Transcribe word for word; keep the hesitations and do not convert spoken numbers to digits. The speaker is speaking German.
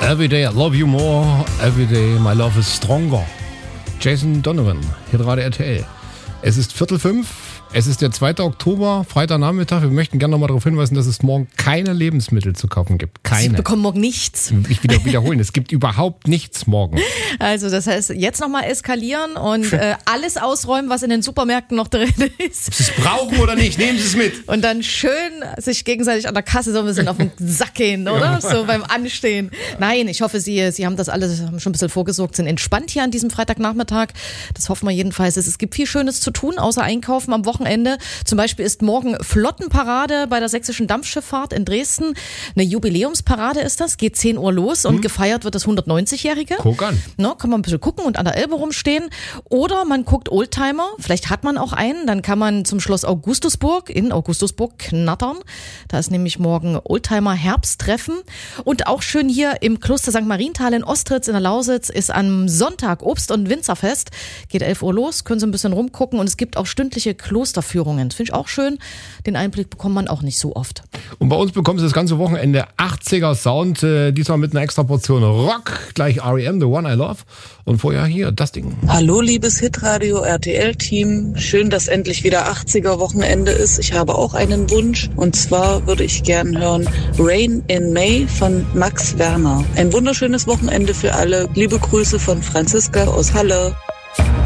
Everyday I love you more, everyday my love is stronger. Jason Donovan, Hitradio R T L. Es ist Viertel fünf. Es ist der zweite Oktober, Freitagnachmittag. Wir möchten gerne nochmal darauf hinweisen, dass es morgen keine Lebensmittel zu kaufen gibt. Keine. Sie bekommen morgen nichts. Ich will wiederholen, es gibt überhaupt nichts morgen. Also das heißt, jetzt nochmal eskalieren und äh, alles ausräumen, was in den Supermärkten noch drin ist. Ob Sie es brauchen oder nicht, nehmen Sie es mit. Und dann schön sich gegenseitig an der Kasse so ein bisschen auf den Sack gehen, oder? So beim Anstehen. Nein, ich hoffe, Sie, Sie haben das alles haben schon ein bisschen vorgesorgt, sind entspannt hier an diesem Freitagnachmittag. Das hoffen wir jedenfalls. Es gibt viel Schönes zu tun, außer Einkaufen am Wochenende. Wochenende. Zum Beispiel ist morgen Flottenparade bei der Sächsischen Dampfschifffahrt in Dresden. Eine Jubiläumsparade ist das, geht zehn Uhr los und hm. gefeiert wird das hundertneunzigjährige. Guck an. No, kann man ein bisschen gucken und an der Elbe rumstehen. Oder man guckt Oldtimer, vielleicht hat man auch einen, dann kann man zum Schloss Augustusburg in Augustusburg knattern. Da ist nämlich morgen Oldtimer Herbsttreffen. Und auch schön hier im Kloster Sankt Marienthal in Ostritz in der Lausitz ist am Sonntag Obst- und Winzerfest. Geht elf Uhr los, können Sie ein bisschen rumgucken und es gibt auch stündliche Kloster Führungen. Das finde ich auch schön. Den Einblick bekommt man auch nicht so oft. Und bei uns bekommen Sie das ganze Wochenende achtziger Sound, äh, diesmal mit einer extra Portion Rock. Gleich R E M, The One I Love. Und vorher hier das Ding. Hallo liebes Hitradio R T L-Team. Schön, dass endlich wieder achtziger Wochenende ist. Ich habe auch einen Wunsch. Und zwar würde ich gern hören Rain in May von Max Werner. Ein wunderschönes Wochenende für alle. Liebe Grüße von Franziska aus Halle.